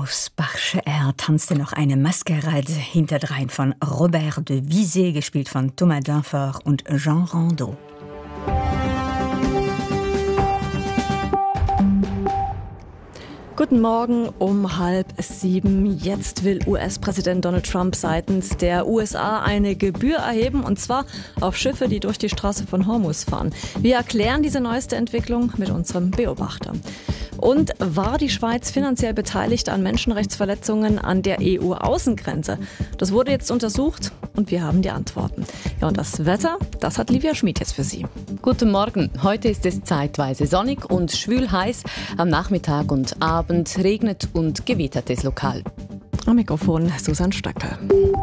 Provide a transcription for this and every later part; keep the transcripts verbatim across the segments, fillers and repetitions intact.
aus Bachsche R tanzte noch eine Maskerade hinterdrein von Robert de Visé, gespielt von Thomas Dinfort und Jean Rondeau. Guten Morgen um halb sieben. Jetzt will U S-Präsident Donald Trump seitens der U S A eine Gebühr erheben, und zwar auf Schiffe, die durch die Straße von Hormuz fahren. Wir erklären diese neueste Entwicklung mit unserem Beobachter. Und war die Schweiz finanziell beteiligt an Menschenrechtsverletzungen an der E U-Außengrenze? Das wurde jetzt untersucht und wir haben die Antworten. Ja, und das Wetter, das hat Livia Schmid jetzt für Sie. Guten Morgen. Heute ist es zeitweise sonnig und schwül heiß. Am Nachmittag und Abend regnet und gewittert es lokal. Am Mikrofon Susanne Stöckel.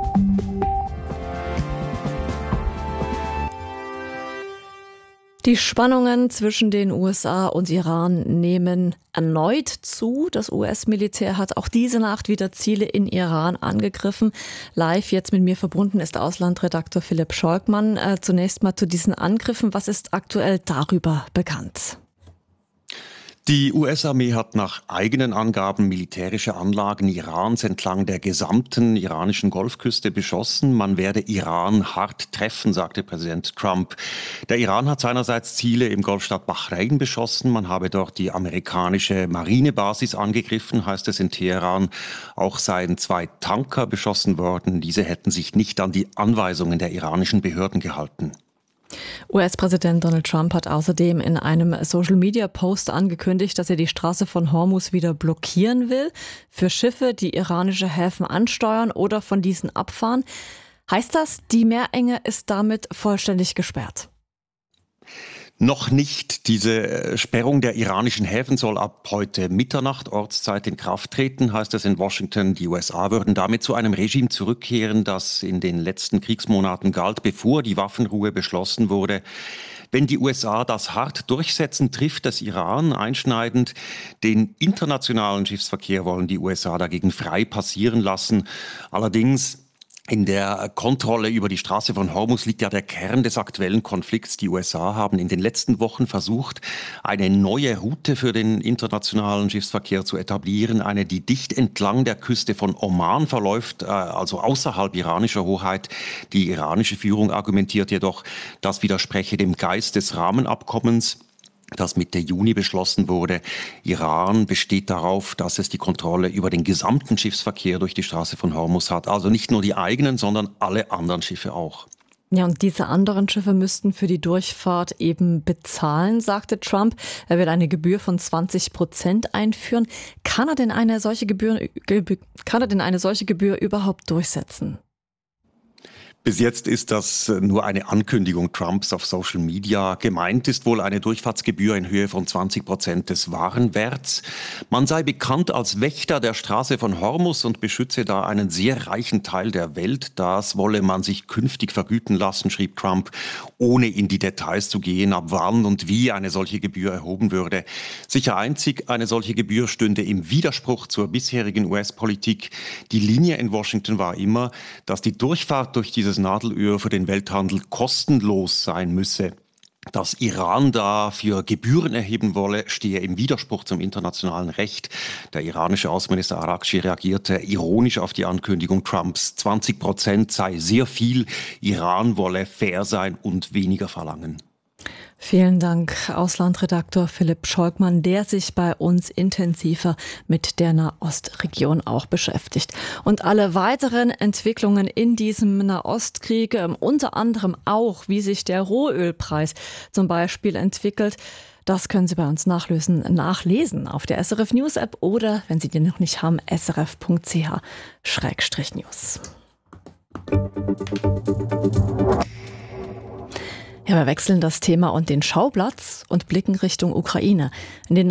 Die Spannungen zwischen den U S A und Iran nehmen erneut zu. Das U S-Militär hat auch diese Nacht wieder Ziele in Iran angegriffen. Live jetzt mit mir verbunden ist Auslandredakteur Philipp Scholkmann. Äh, zunächst mal zu diesen Angriffen. Was ist aktuell darüber bekannt? Die U S-Armee hat nach eigenen Angaben militärische Anlagen Irans entlang der gesamten iranischen Golfküste beschossen. Man werde Iran hart treffen, sagte Präsident Trump. Der Iran hat seinerseits Ziele im Golfstaat Bahrain beschossen. Man habe dort die amerikanische Marinebasis angegriffen, heißt es in Teheran. Auch seien zwei Tanker beschossen worden. Diese hätten sich nicht an die Anweisungen der iranischen Behörden gehalten. U S-Präsident Donald Trump hat außerdem in einem Social-Media-Post angekündigt, dass er die Straße von Hormuz wieder blockieren will für Schiffe, die iranische Häfen ansteuern oder von diesen abfahren. Heißt das, die Meerenge ist damit vollständig gesperrt? Noch nicht. Diese Sperrung der iranischen Häfen soll ab heute Mitternacht Ortszeit in Kraft treten, heißt es in Washington. Die U S A würden damit zu einem Regime zurückkehren, das in den letzten Kriegsmonaten galt, bevor die Waffenruhe beschlossen wurde. Wenn die U S A das hart durchsetzen, trifft das Iran einschneidend. Den internationalen Schiffsverkehr wollen die U S A dagegen frei passieren lassen. Allerdings in der Kontrolle über die Straße von Hormuz liegt ja der Kern des aktuellen Konflikts. Die U S A haben in den letzten Wochen versucht, eine neue Route für den internationalen Schiffsverkehr zu etablieren. Eine, die dicht entlang der Küste von Oman verläuft, also außerhalb iranischer Hoheit. Die iranische Führung argumentiert jedoch, das widerspreche dem Geist des Rahmenabkommens, das Mitte Juni beschlossen wurde. Iran besteht darauf, dass es die Kontrolle über den gesamten Schiffsverkehr durch die Straße von Hormuz hat. Also nicht nur die eigenen, sondern alle anderen Schiffe auch. Ja, und diese anderen Schiffe müssten für die Durchfahrt eben bezahlen, sagte Trump. Er will eine Gebühr von zwanzig Prozent einführen. Kann er denn eine solche Gebühr, kann er denn eine solche Gebühr überhaupt durchsetzen? Bis jetzt ist das nur eine Ankündigung Trumps auf Social Media. Gemeint ist wohl eine Durchfahrtsgebühr in Höhe von zwanzig Prozent des Warenwerts. Man sei bekannt als Wächter der Straße von Hormuz und beschütze da einen sehr reichen Teil der Welt. Das wolle man sich künftig vergüten lassen, schrieb Trump, ohne in die Details zu gehen, ab wann und wie eine solche Gebühr erhoben würde. Sicher einzig, eine solche Gebühr stünde im Widerspruch zur bisherigen U S-Politik. Die Linie in Washington war immer, dass die Durchfahrt durch dieses Nadelöhr für den Welthandel kostenlos sein müsse. Dass Iran dafür Gebühren erheben wolle, stehe im Widerspruch zum internationalen Recht. Der iranische Außenminister Araghchi reagierte ironisch auf die Ankündigung Trumps. zwanzig Prozent sei sehr viel. Iran wolle fair sein und weniger verlangen. Vielen Dank, Auslandredaktor Philipp Scholkmann, der sich bei uns intensiver mit der Nahostregion auch beschäftigt. Und alle weiteren Entwicklungen in diesem Nahostkrieg, unter anderem auch, wie sich der Rohölpreis zum Beispiel entwickelt, das können Sie bei uns nachlesen, nachlesen auf der S R F News App oder, wenn Sie die noch nicht haben, s r f punkt c h schrägstrich news. Ja, wir wechseln das Thema und den Schauplatz und blicken Richtung Ukraine. In den